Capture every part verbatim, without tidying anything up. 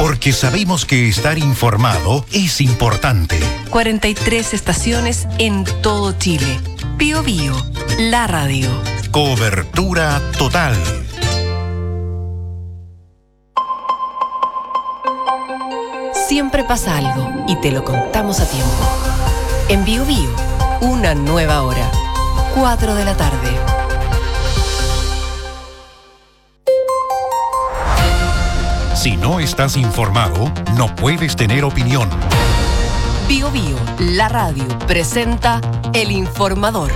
porque sabemos que estar informado es importante. cuarenta y tres estaciones en todo Chile. Bío Bío, la radio. Cobertura total. Siempre pasa algo y te lo contamos a tiempo. En Bío Bío, una nueva hora. cuatro de la tarde. Si no estás informado, no puedes tener opinión. Bío Bío, la radio, presenta El Informador.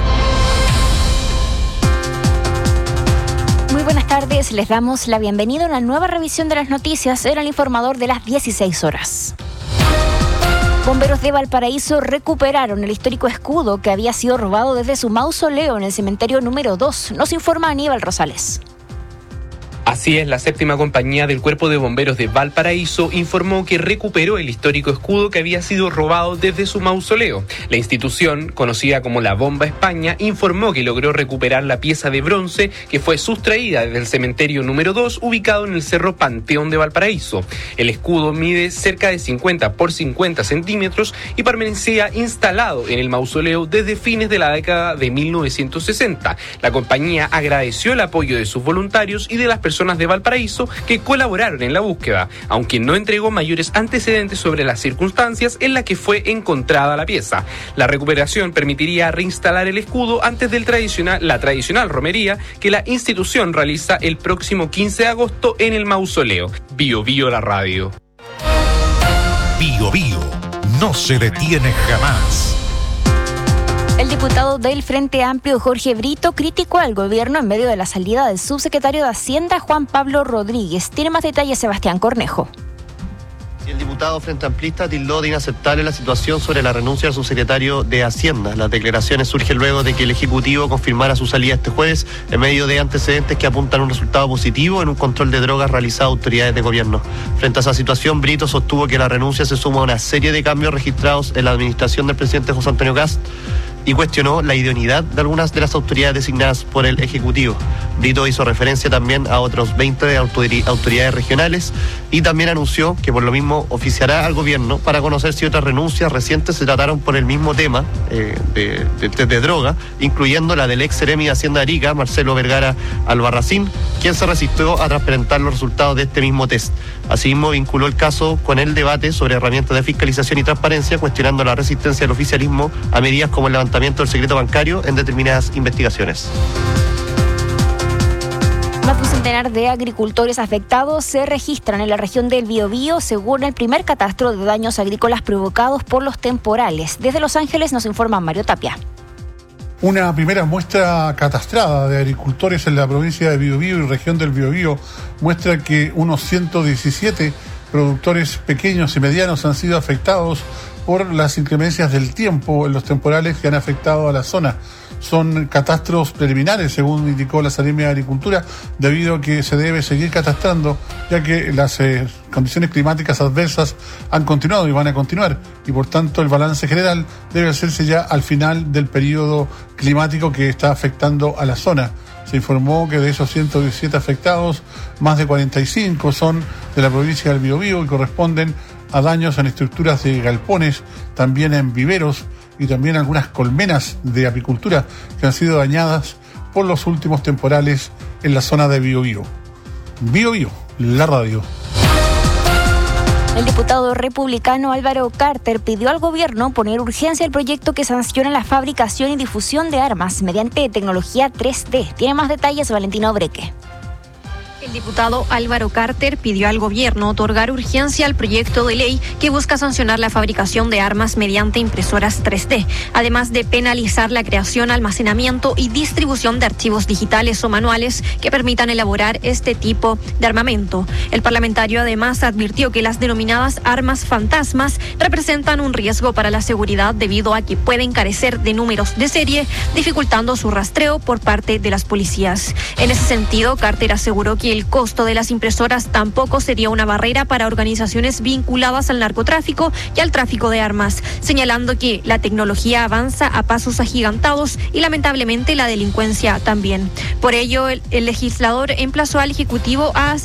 Muy buenas tardes, les damos la bienvenida a una nueva revisión de las noticias en El Informador de las dieciséis horas. Bomberos de Valparaíso recuperaron el histórico escudo que había sido robado desde su mausoleo en el cementerio número dos, nos informa Aníbal Rosales. Así es, la séptima compañía del Cuerpo de Bomberos de Valparaíso informó que recuperó el histórico escudo que había sido robado desde su mausoleo. La institución, conocida como la Bomba España, informó que logró recuperar la pieza de bronce que fue sustraída desde el cementerio número dos, ubicado en el Cerro Panteón de Valparaíso. El escudo mide cerca de cincuenta por cincuenta centímetros y permanecía instalado en el mausoleo desde fines de la década de mil novecientos sesenta. La compañía agradeció el apoyo de sus voluntarios y de las personas de Valparaíso que colaboraron en la búsqueda, aunque no entregó mayores antecedentes sobre las circunstancias en las que fue encontrada la pieza. La recuperación permitiría reinstalar el escudo antes del tradicional, la tradicional romería que la institución realiza el próximo quince de agosto en el mausoleo. Bío Bío, la radio. Bío Bío no se detiene jamás. El diputado del Frente Amplio, Jorge Brito, criticó al gobierno en medio de la salida del subsecretario de Hacienda, Juan Pablo Rodríguez. Tiene más detalles Sebastián Cornejo. El diputado Frente Amplista tildó de inaceptable la situación sobre la renuncia del subsecretario de Hacienda. Las declaraciones surgen luego de que el Ejecutivo confirmara su salida este jueves en medio de antecedentes que apuntan a un resultado positivo en un control de drogas realizado a autoridades de gobierno. Frente a esa situación, Brito sostuvo que la renuncia se suma a una serie de cambios registrados en la administración del presidente José Antonio Kast y cuestionó la idoneidad de algunas de las autoridades designadas por el Ejecutivo. Brito hizo referencia también a otros veinte de autoridades regionales y también anunció que por lo mismo oficiará al gobierno para conocer si otras renuncias recientes se trataron por el mismo tema eh, de, de, de droga, incluyendo la del ex seremi de Hacienda de Arica, Marcelo Vergara Albarracín, quien se resistió a transparentar los resultados de este mismo test. Asimismo, vinculó el caso con el debate sobre herramientas de fiscalización y transparencia, cuestionando la resistencia del oficialismo a medidas como el levantamiento del secreto bancario en determinadas investigaciones. Más de un centenar de agricultores afectados se registran en la región del Biobío, según el primer catastro de daños agrícolas provocados por los temporales. Desde Los Ángeles nos informa Mario Tapia. Una primera muestra catastrada de agricultores en la provincia de Biobío y región del Biobío muestra que unos ciento diecisiete productores pequeños y medianos han sido afectados por las inclemencias del tiempo en los temporales que han afectado a la zona. Son catastros preliminares, según indicó la Seremia de Agricultura, debido a que se debe seguir catastrando, ya que las eh, condiciones climáticas adversas han continuado y van a continuar, y por tanto el balance general debe hacerse ya al final del periodo climático que está afectando a la zona. Se informó que de esos ciento diecisiete afectados, más de cuarenta y cinco son de la provincia del Biobío y corresponden a daños en estructuras de galpones, también en viveros y también algunas colmenas de apicultura que han sido dañadas por los últimos temporales en la zona de Biobío. Biobío, la radio. El diputado republicano Álvaro Carter pidió al gobierno poner urgencia al proyecto que sanciona la fabricación y difusión de armas mediante tecnología tres D. Tiene más detalles Valentina Obreque. El diputado Álvaro Carter pidió al gobierno otorgar urgencia al proyecto de ley que busca sancionar la fabricación de armas mediante impresoras tres D, además de penalizar la creación, almacenamiento y distribución de archivos digitales o manuales que permitan elaborar este tipo de armamento. El parlamentario además advirtió que las denominadas armas fantasmas representan un riesgo para la seguridad debido a que pueden carecer de números de serie, dificultando su rastreo por parte de las policías. En ese sentido, Carter aseguró que el costo de las impresoras tampoco sería una barrera para organizaciones vinculadas al narcotráfico y al tráfico de armas, señalando que la tecnología avanza a pasos agigantados y lamentablemente la delincuencia también. Por ello, el, el legislador emplazó al Ejecutivo a